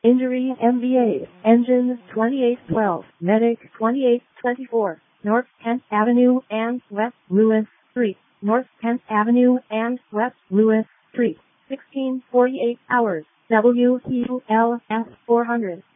Injury MVA, engine 2812, medic 2824, North 10th Avenue and West Lewis Street, North 10th Avenue and West Lewis Street, 1648 hours, WQLS 400.